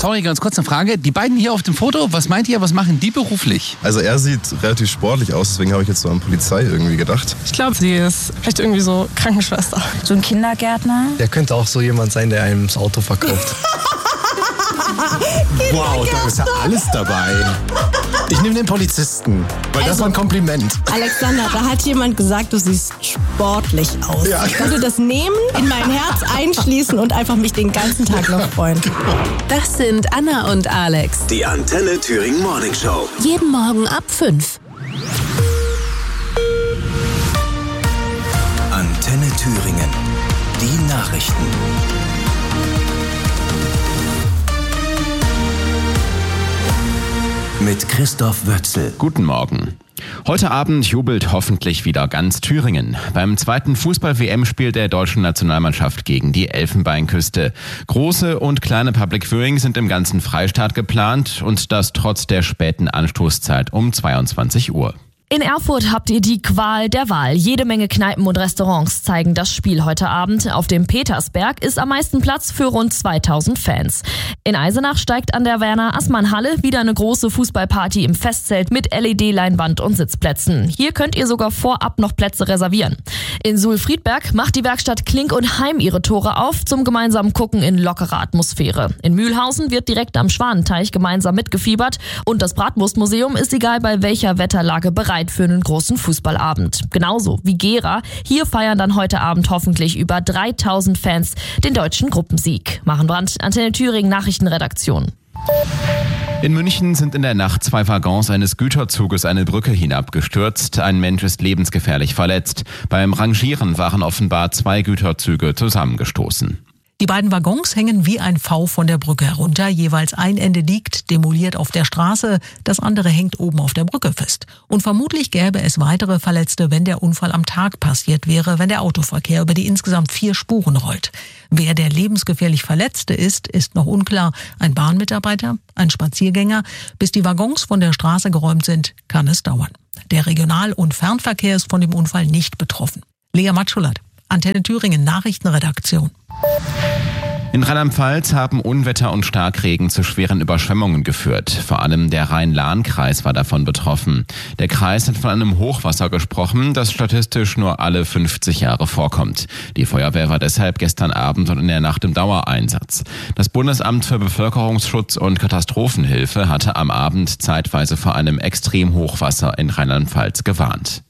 Sorry, ganz kurz eine Frage. Die beiden hier auf dem Foto, was meint ihr, was machen die beruflich? Also er sieht relativ sportlich aus, deswegen habe ich jetzt so an Polizei irgendwie gedacht. Ich glaube, sie ist echt irgendwie so Krankenschwester. So ein Kindergärtner. Der könnte auch so jemand sein, der einem das Auto verkauft. Wow, da ist ja alles dabei. Ich nehme den Polizisten, weil das war ein Kompliment. Alexander, da hat jemand gesagt, du siehst sportlich aus. Ja. Ich würde das nehmen, in mein Herz einschließen und einfach mich den ganzen Tag noch freuen. Das sind Anna und Alex. Die Antenne Thüringen Morning Show. Jeden Morgen ab 5. Antenne Thüringen. Die Nachrichten. Mit Christoph Wötzel. Guten Morgen. Heute Abend jubelt hoffentlich wieder ganz Thüringen. Beim zweiten Fußball-WM-Spiel der deutschen Nationalmannschaft gegen die Elfenbeinküste. Große und kleine Public Viewings sind im ganzen Freistaat geplant und das trotz der späten Anstoßzeit um 22 Uhr. In Erfurt habt ihr die Qual der Wahl. Jede Menge Kneipen und Restaurants zeigen das Spiel heute Abend. Auf dem Petersberg ist am meisten Platz für rund 2000 Fans. In Eisenach steigt an der Werner-Assmann-Halle wieder eine große Fußballparty im Festzelt mit LED-Leinwand und Sitzplätzen. Hier könnt ihr sogar vorab noch Plätze reservieren. In Suhl-Friedberg macht die Werkstatt Klink und Heim ihre Tore auf zum gemeinsamen Gucken in lockerer Atmosphäre. In Mühlhausen wird direkt am Schwanenteich gemeinsam mitgefiebert und das Bratwurstmuseum ist egal bei welcher Wetterlage bereit für einen großen Fußballabend. Genauso wie Gera. Hier feiern dann heute Abend hoffentlich über 3000 Fans den deutschen Gruppensieg. Maren Brandt, Antenne Thüringen Nachrichtenredaktion. In München sind in der Nacht 2 Waggons eines Güterzuges eine Brücke hinabgestürzt. Ein Mensch ist lebensgefährlich verletzt. Beim Rangieren waren offenbar 2 Güterzüge zusammengestoßen. Die beiden Waggons hängen wie ein V von der Brücke herunter. Jeweils ein Ende liegt demoliert auf der Straße, das andere hängt oben auf der Brücke fest. Und vermutlich gäbe es weitere Verletzte, wenn der Unfall am Tag passiert wäre, wenn der Autoverkehr über die insgesamt 4 Spuren rollt. Wer der lebensgefährlich Verletzte ist noch unklar. Ein Bahnmitarbeiter, ein Spaziergänger. Bis die Waggons von der Straße geräumt sind, kann es dauern. Der Regional- und Fernverkehr ist von dem Unfall nicht betroffen. Lea Matschulat, Antenne Thüringen Nachrichtenredaktion. In Rheinland-Pfalz haben Unwetter und Starkregen zu schweren Überschwemmungen geführt. Vor allem der Rhein-Lahn-Kreis war davon betroffen. Der Kreis hat von einem Hochwasser gesprochen, das statistisch nur alle 50 Jahre vorkommt. Die Feuerwehr war deshalb gestern Abend und in der Nacht im Dauereinsatz. Das Bundesamt für Bevölkerungsschutz und Katastrophenhilfe hatte am Abend zeitweise vor einem Extremhochwasser in Rheinland-Pfalz gewarnt.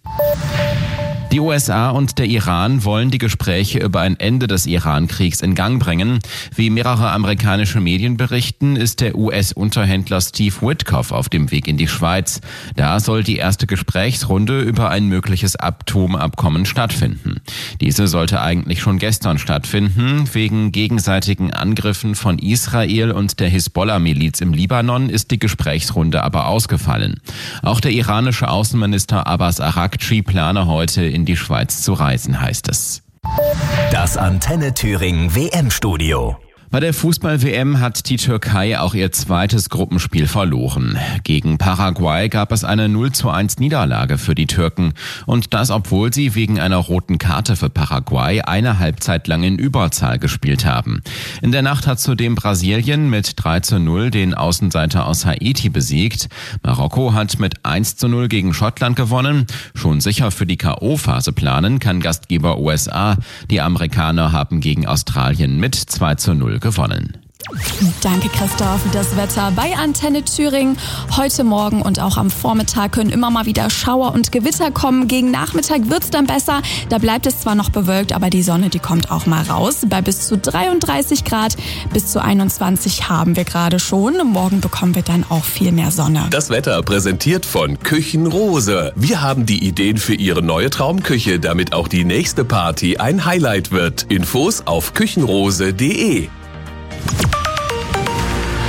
Die USA und der Iran wollen die Gespräche über ein Ende des Iran-Kriegs in Gang bringen. Wie mehrere amerikanische Medien berichten, ist der US-Unterhändler Steve Witkoff auf dem Weg in die Schweiz. Da soll die erste Gesprächsrunde über ein mögliches Atomabkommen stattfinden. Diese sollte eigentlich schon gestern stattfinden. Wegen gegenseitigen Angriffen von Israel und der Hisbollah-Miliz im Libanon ist die Gesprächsrunde aber ausgefallen. Auch der iranische Außenminister Abbas Araghchi plane heute in die Schweiz zu reisen, heißt es. Das Antenne Thüringen WM-Studio. Bei der Fußball-WM hat die Türkei auch ihr zweites Gruppenspiel verloren. Gegen Paraguay gab es eine 0:1 Niederlage für die Türken. Und das, obwohl sie wegen einer roten Karte für Paraguay eine Halbzeit lang in Überzahl gespielt haben. In der Nacht hat zudem Brasilien mit 3:0 den Außenseiter aus Haiti besiegt. Marokko hat mit 1:0 gegen Schottland gewonnen. Schon sicher für die K.O.-Phase planen kann Gastgeber USA. Die Amerikaner haben gegen Australien mit 2:0 gewonnen. Danke, Christoph. Das Wetter bei Antenne Thüringen. Heute Morgen und auch am Vormittag können immer mal wieder Schauer und Gewitter kommen. Gegen Nachmittag wird's dann besser. Da bleibt es zwar noch bewölkt, aber die Sonne, die kommt auch mal raus. Bei bis zu 33 Grad, bis zu 21 haben wir gerade schon. Morgen bekommen wir dann auch viel mehr Sonne. Das Wetter präsentiert von Küchenrose. Wir haben die Ideen für Ihre neue Traumküche, damit auch die nächste Party ein Highlight wird. Infos auf küchenrose.de.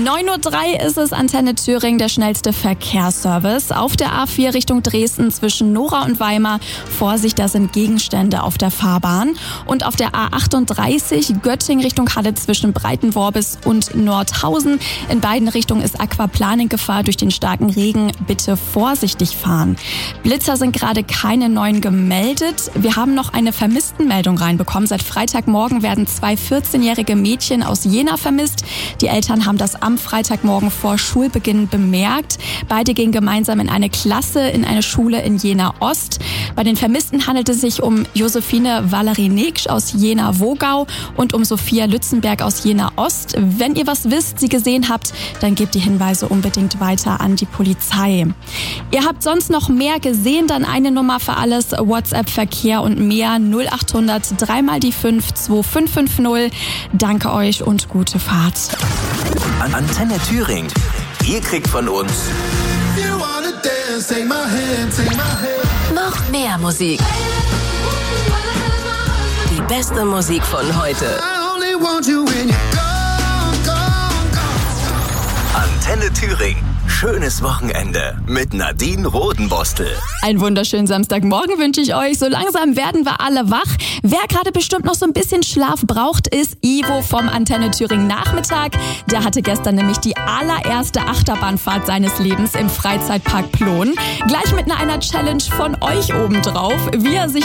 9:03 Uhr ist es, Antenne Thüringen, der schnellste Verkehrsservice. Auf der A4 Richtung Dresden zwischen Nora und Weimar. Vorsicht, da sind Gegenstände auf der Fahrbahn. Und auf der A38 Göttingen Richtung Halle zwischen Breitenworbis und Nordhausen. In beiden Richtungen ist Aquaplaning-Gefahr durch den starken Regen. Bitte vorsichtig fahren. Blitzer sind gerade keine neuen gemeldet. Wir haben noch eine Vermisstenmeldung reinbekommen. Seit Freitagmorgen werden 2 14-jährige Mädchen aus Jena vermisst. Die Eltern haben das am Freitagmorgen vor Schulbeginn bemerkt. Beide gingen gemeinsam in eine Klasse in eine Schule in Jena Ost. Bei den Vermissten handelt es sich um Josephine Valerie-Neksch aus Jena-Wogau und um Sophia Lützenberg aus Jena Ost. Wenn ihr was wisst, sie gesehen habt, dann gebt die Hinweise unbedingt weiter an die Polizei. Ihr habt sonst noch mehr gesehen, dann eine Nummer für alles, WhatsApp, Verkehr und mehr 0800 3 die 5 2550. Danke euch und gute Fahrt. Antenne Thüringen. Ihr kriegt von uns noch mehr Musik. Die beste Musik von heute. Antenne Thüringen. Schönes Wochenende mit Nadine Rodenbostel. Einen wunderschönen Samstagmorgen wünsche ich euch. So langsam werden wir alle wach. Wer gerade bestimmt noch so ein bisschen Schlaf braucht, ist Ivo vom Antenne Thüringen Nachmittag. Der hatte gestern nämlich die allererste Achterbahnfahrt seines Lebens im Freizeitpark Plon. Gleich mit einer Challenge von euch obendrauf, wie er sich